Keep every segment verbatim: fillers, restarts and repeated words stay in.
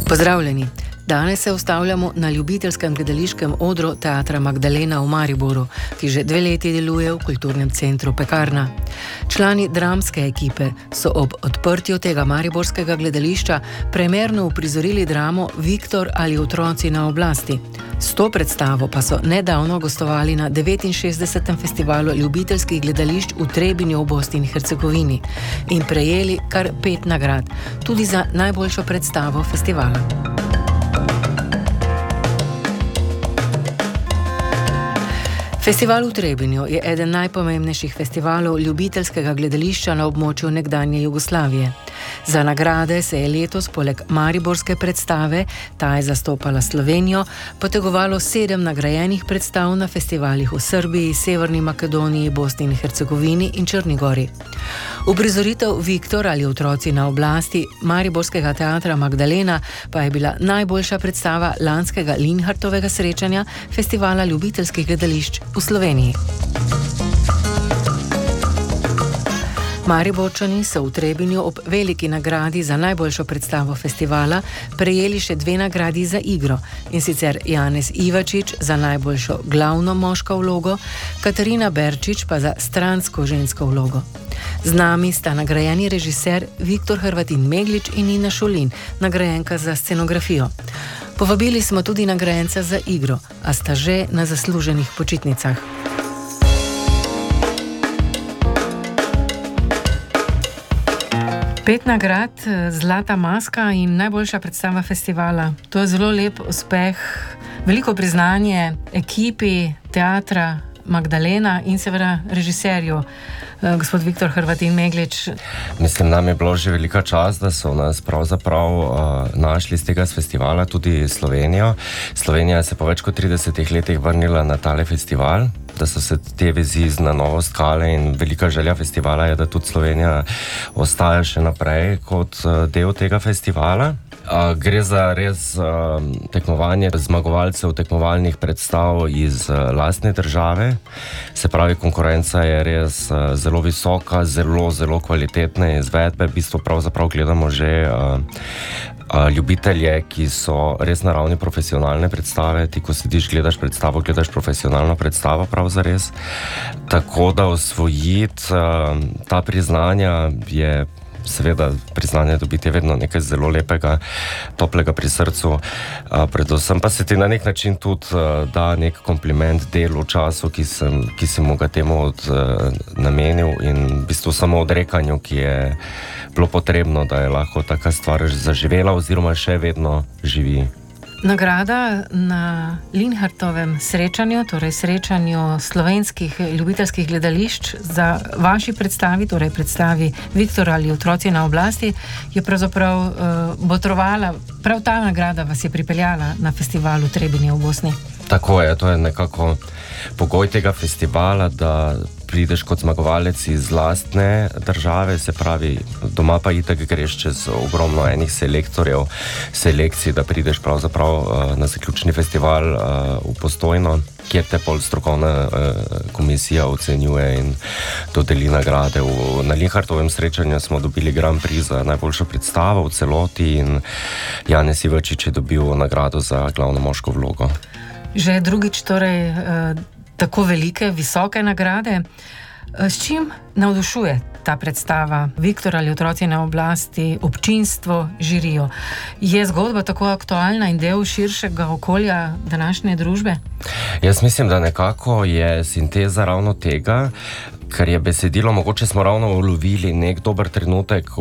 Pozdravljeni. Danes se ustavljamo na ljubiteljskem gledališkem odru Teatra Magdalena v Mariboru, ki že dve leti deluje v kulturnem centru Pekarna. Člani dramske ekipe so ob odprtju tega mariborskega gledališča premierno uprizorili dramo Viktor ali otroci na oblasti. S to predstavo pa so nedavno gostovali na devetinšestdesetem festivalu ljubiteljskih gledališč v Trebinju v Bosni in Hercegovini in prejeli kar pet nagrad, tudi za najboljšo predstavo festivala. Festival v Trebinju je eden najpomembnejših festivalov ljubiteljskega gledališča na območju nekdanje Jugoslavije. Za nagrade se je letos poleg mariborske predstave, ta je zastopala Slovenijo, potegovalo sedem nagrajenih predstav na festivalih v Srbiji, Severni Makedoniji, Bosni in Hercegovini in Črni Gori. Uprizoritev Viktor ali otroci na oblasti mariborskega Teatra Magdalena pa je bila najboljša predstava lanskega Linhartovega srečanja festivala ljubiteljskih gledališč v Sloveniji. Mariborčani so v Trebinju ob veliki nagradi za najboljšo predstavo festivala prejeli še dve nagradi za igro, in sicer Janez Ivačič za najboljšo glavno moško vlogo, Katarina Berčič pa za stransko žensko vlogo. Z nami sta nagrajeni režiser Viktor Hrvatin Meglič in Nina Šulin, nagrajenka za scenografijo. Povabili smo tudi nagrajenca za igro, a sta že na zasluženih počitnicah. Pet nagrad, zlata maska in najboljša predstava festivala. To je zelo lep uspeh, veliko priznanje ekipi Teatra Magdalena in seveda režiserju, gospod Viktor Hrvatin Meglič. Mislim, nam je bilo že velika čast, da so nas pravzaprav uh, našli z tega festivala tudi Slovenijo. Slovenija se po več kot tridesetih letih vrnila na tale festival, da so se te vezi na novo stkale in velika želja festivala je, da tudi Slovenija ostaja še naprej kot uh, del tega festivala. Uh, gre za res uh, tekmovanje zmagovalcev tekmovalnih predstav iz uh, lastne države. Se pravi, konkurenca je res uh, zelo visoka, zelo, zelo kvalitetne izvedbe. V bistvu pravzaprav gledamo že uh, uh, ljubitelje, ki so res na ravni profesionalne predstave. Ti, ko sediš, gledaš predstavo, gledaš profesionalno predstavo, prav zares. Tako da osvojiti uh, ta priznanja je seveda priznanje dobiti je vedno nekaj zelo lepega, toplega pri srcu. Uh, predvsem pa se ti na nek način tudi uh, da nek kompliment delu času, ki sem, ki sem mu ga temu od, uh, namenil in v bistvu samo odrekanju, ki je bilo potrebno, da je lahko taka stvar zaživela oziroma še vedno živi. Nagrada na Linhartovem srečanju, torej srečanju slovenskih ljubiteljskih gledališč za vaši predstavi, torej predstavi Viktor ali otroci na oblasti, je pravzaprav uh, botrovala, prav ta nagrada vas je pripeljala na festivalu Trebinje v Bosni. Tako je, to je nekako pogoj tega festivala, da prideš kot zmagovalec iz lastne države, se pravi, doma pa itak greš čez ogromno enih selektorjev, selekcij, da prideš pravzaprav uh, na zaključni festival uh, v Postojno, kjer te pol strokovna uh, komisija ocenjuje in dodeli nagrade. V, na Linhartovem srečanju smo dobili Grand Prix za najboljšo predstavo v celoti in Janez Ivačič je dobil nagrado za glavno moško vlogo. Že drugič torej uh, tako velike, visoke nagrade. S čim navdušuje ta predstava Viktor ali otroci na oblasti, občinstvo, žirijo? Je zgodba tako aktualna in del širšega okolja današnje družbe? Jaz mislim, da nekako je sinteza ravno tega, ker je besedilo, mogoče smo ravno ulovili nek dober trenutek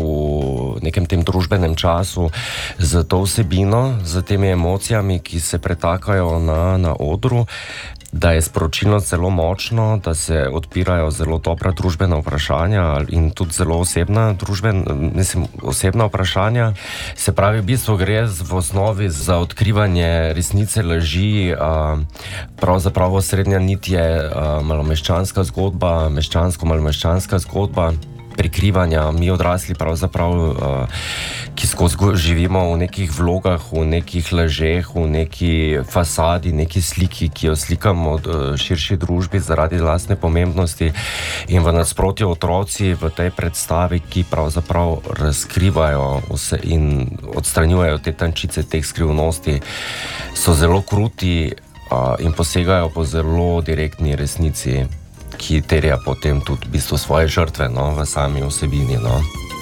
v nekem tem družbenem času z to vsebino, z temi emocijami, ki se pretakajo na, na odru, da je sporočilno zelo močno, da se odpirajo zelo dobra družbena vprašanja in tudi zelo osebna družbena, mislim, osebna vprašanja. Se pravi, v bistvu gre v osnovi za odkrivanje resnice, laži, pravzaprav osrednja nit je malomeščanska zgodba, meščansko-malomeščanska zgodba, prikrivanja, mi odrasli pravzaprav, ki skozi živimo v nekih vlogah, v nekih lažeh, v neki fasadi, neki sliki, ki jo slikamo v širši družbi zaradi lastne pomembnosti, in v nasprotju otroci v tej predstavi, ki pravzaprav razkrivajo vse in odstranjujejo te tančice teh skrivnosti, so zelo kruti uh, in posegajo po zelo direktni resnici, ki terja potem tudi v bistvu svoje žrtve, no, v sami vsebini, no.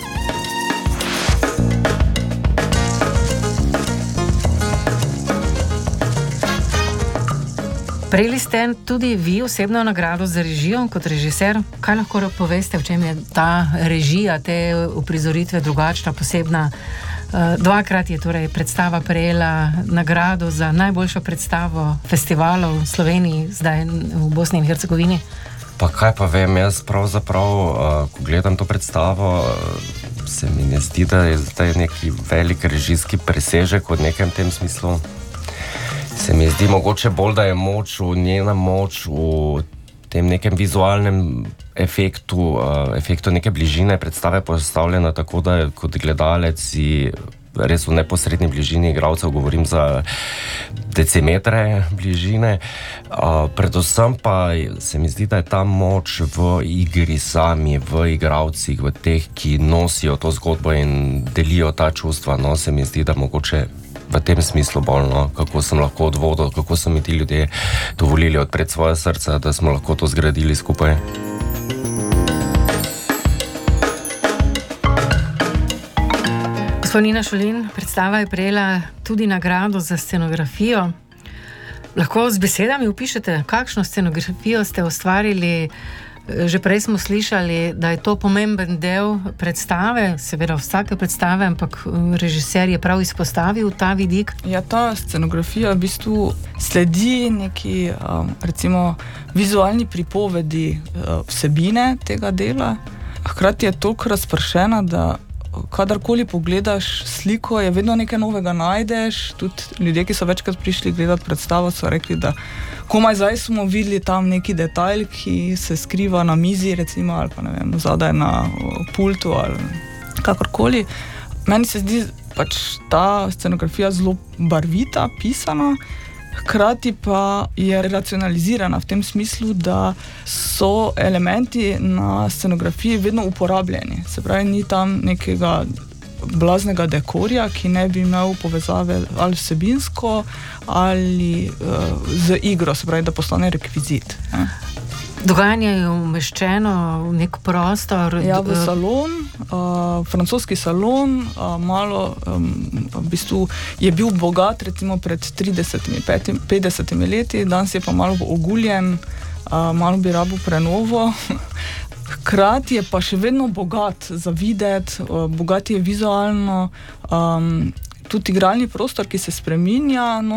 Prejeli ste tudi vi osebno nagrado za režijo kot režiser. Kaj lahko poveste, v čem je ta režija, te uprizoritve drugačna, posebna? Dvakrat je torej predstava prejela nagrado za najboljšo predstavo festivalov v Sloveniji, zdaj v Bosni in Hercegovini. Pa kaj pa vem, jaz pravzaprav, ko gledam to predstavo, se mi ne zdi, da je zdaj neki velik režijski presežek v nekem tem smislu. Se mi zdi mogoče bolj, da je moč v njena moč v tem nekem vizualnem efektu, uh, efektu neke bližine predstave postavljena tako, da je kot gledalec si res v neposredni bližini igralcev, govorim za decimetre bližine. Uh, predvsem pa se mi zdi, da je ta moč v igri sami, v igralcih, v teh, ki nosijo to zgodbo in delijo ta čustva. No, se mi zdi, da mogoče v tem smislu bolj, no, kako sem lahko odvodil, kako so mi ti ljudje dovolili odpreti svoje srca, da smo lahko to zgradili skupaj. Gospod Nina Šulin, predstava je prejela tudi nagrado za scenografijo. Lahko z besedami opišete, kakšno scenografijo ste ustvarili? Že prej smo slišali, da je to pomemben del predstave, seveda vsake predstave, ampak režiser je prav izpostavil ta vidik. Ja, ta scenografija v bistvu sledi neki, um, recimo, vizualni pripovedi uh, vsebine tega dela. Hkrati je toliko razpršena, da kadarkoli pogledaš sliko, je vedno nekaj novega najdeš. Tudi ljudje, ki so večkrat prišli gledati predstavo, so rekli, da komaj zdaj smo videli tam neki detajl, ki se skriva na mizi, recimo, ali pa ne vem, zadaj na pultu ali kakorkoli. Meni se zdi pač ta scenografija zelo barvita, pisana, hkrati pa je racionalizirana v tem smislu, da so elementi na scenografiji vedno uporabljeni. Se pravi, ni tam nekega blaznega dekorja, ki ne bi imel povezave ali vsebinsko ali uh, z igro, se pravi, da postane rekvizit. Ne? Dogajanje je umeščeno v nek prostor. Ja, v salon, uh, francoski salon, uh, malo um, v bistvu je bil bogat, recimo pred tridesetimi, petdesetimi leti, danes je pa malo oguljen, uh, malo bi rabil prenovo. Hkrati je pa še vedno bogat za videti, uh, bogat je vizualno, um, tudi igralni prostor, ki se spreminja, no,